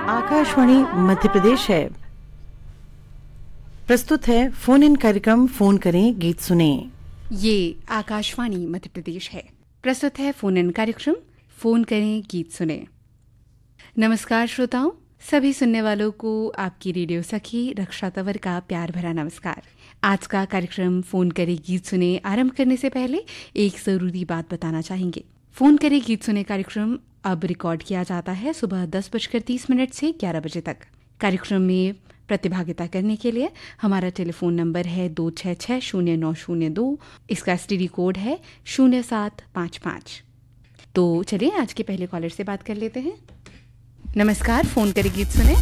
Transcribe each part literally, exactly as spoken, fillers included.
आकाशवाणी मध्य प्रदेश है। प्रस्तुत है फोन इन कार्यक्रम फोन करें गीत सुने। ये आकाशवाणी मध्य प्रदेश है। प्रस्तुत है फोन इन कार्यक्रम फोन करें गीत सुने। नमस्कार श्रोताओं, सभी सुनने वालों को आपकी रेडियो सखी रक्षा तंवर का प्यार भरा नमस्कार। आज का कार्यक्रम फोन करे गीत सुने आरंभ करने से पहले एक जरूरी बात बताना चाहेंगे। फोन करे गीत सुने कार्यक्रम अब रिकॉर्ड किया जाता है सुबह दस बजकर तीस मिनट से ग्यारह बजे तक। कार्यक्रम में प्रतिभागिता करने के लिए हमारा टेलीफोन नंबर है दो छः छः शून्य नौ शून्य दो। इसका एसटीडी कोड है शून्य सात पाँच पाँच। तो चलिए आज के पहले कॉलर से बात कर लेते हैं। नमस्कार, फोन करे गीत सुने।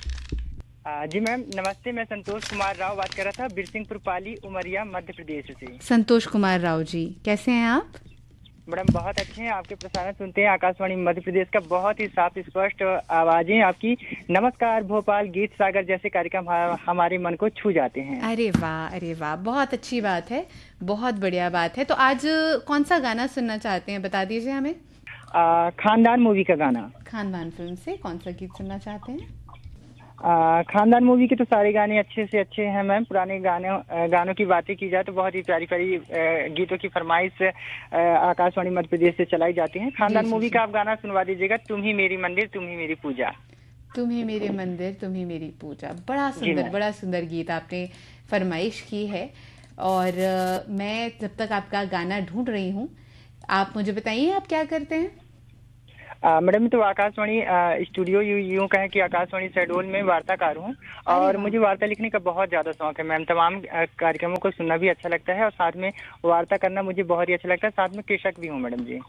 जी मैम नमस्ते, मैं संतोष कुमार राव बात कर रहा था, बिरसिंहपुर पाली, उमरिया, मध्य प्रदेश से। संतोष कुमार राव जी, कैसे हैं आप? मैडम बहुत अच्छे हैं, आपके प्रसारण सुनते हैं आकाशवाणी मध्य प्रदेश का, बहुत ही साफ स्पष्ट आवाजें आपकी। नमस्कार भोपाल, गीत सागर जैसे कार्यक्रम हमारे मन को छू जाते हैं। अरे वाह, अरे वाह, बहुत अच्छी बात है, बहुत बढ़िया बात है। तो आज कौन सा गाना सुनना चाहते हैं, बता दीजिए हमें। आ, खानदान मूवी का गाना। खानदान फिल्म से कौन सा गीत सुनना चाहते हैं? आ, खानदान मूवी के तो सारे गाने अच्छे से अच्छे हैं मैम। पुराने गानों गानों की बातें की जाए तो बहुत ही प्यारी प्यारी गीतों की फरमाइश आकाशवाणी मध्य प्रदेश से चलाई जाती है। खानदान मूवी का आप गाना सुनवा दीजिएगा, तुम ही मेरी मंदिर तुम ही मेरी पूजा। तुम ही मेरे मंदिर तुम ही मेरी पूजा, बड़ा सुंदर बड़ा सुंदर गीत आपने फरमाइश की है। और मैं जब तक आपका गाना ढूंढ रही हूँ, आप मुझे बताइए आप क्या करते हैं? मैडम तो आकाशवाणी स्टूडियो यूं यू कहें कि आकाशवाणी शहडोल में वार्ताकार हूँ और मुझे वार्ता लिखने का बहुत ज्यादा शौक है मैम। तमाम कार्यक्रमों को सुनना भी अच्छा लगता है और साथ में वार्ता करना मुझे बहुत ही अच्छा लगता है। साथ में कृषक भी हूँ मैडम जी।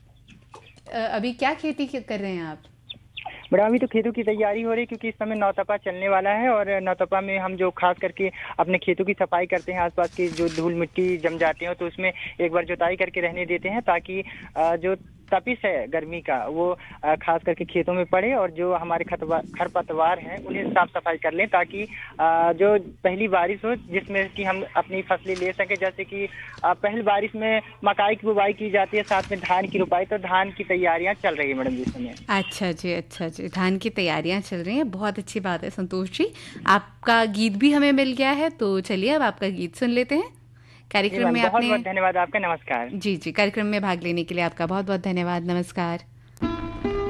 अभी क्या खेती कर रहे हैं आप? मैडम अभी तो खेतों की तैयारी हो रही है क्योंकि इस समय नौतपा चलने वाला है और नौतपा में हम जो खास करके अपने खेतों की सफाई करते हैं, आसपास की जो धूल मिट्टी जम जाती है तो उसमें एक बार जुताई करके रहने देते हैं ताकि जो तपिश है गर्मी का वो खास करके खेतों में पड़े और जो हमारे खरपतवार हैं उन्हें साफ सफाई कर लें ताकि जो पहली बारिश हो जिसमें कि हम अपनी फसलें ले सकें। जैसे कि पहली बारिश में मकाई की बुवाई की जाती है, साथ में धान की रोपाई, तो धान की तैयारियां चल रही है मैडम जी समय। अच्छा जी, अच्छा जी, धान की तैयारियां चल रही हैं, बहुत अच्छी बात है संतोष जी। आपका गीत भी हमें मिल गया है, तो चलिए अब आपका गीत सुन लेते हैं। कार्यक्रम में बहुत आपने बहुत धन्यवाद आपका, नमस्कार। जी जी, कार्यक्रम में भाग लेने के लिए आपका बहुत बहुत धन्यवाद, नमस्कार।